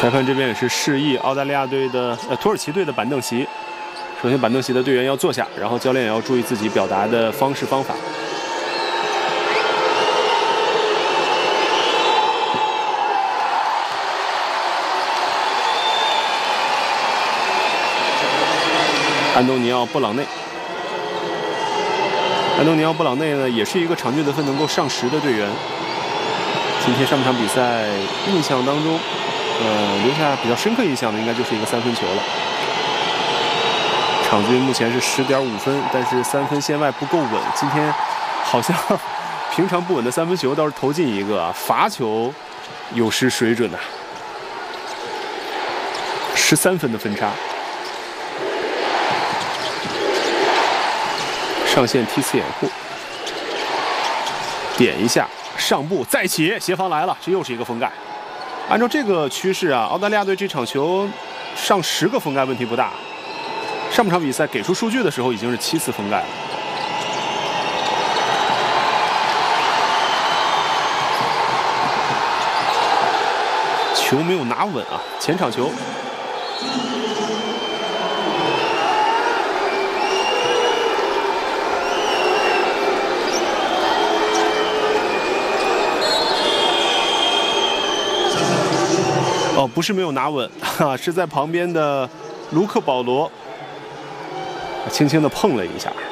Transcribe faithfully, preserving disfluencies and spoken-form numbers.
裁判这边也是示意澳大利亚队的呃土耳其队的板凳席。首先，板凳席的队员要坐下，然后教练也要注意自己表达的方式方法。安东尼奥·布朗内，安东尼奥·布朗内呢，也是一个场均得分能够上十的队员。今天上半场比赛印象当中，呃，留下比较深刻印象的应该就是一个三分球了。场均目前是十点五分，但是三分线外不够稳。今天好像平常不稳的三分球倒是投进一个啊，罚球有失水准呐、啊。十三分的分差。上线梯次掩护，点一下上步再起，协防来了，这又是一个封盖。按照这个趋势啊，澳大利亚队这场球上十个封盖问题不大。上半场比赛给出数据的时候已经是七次封盖了。球没有拿稳啊，前场球。哦，不是没有拿稳，哈，是在旁边的卢克·保罗轻轻地碰了一下。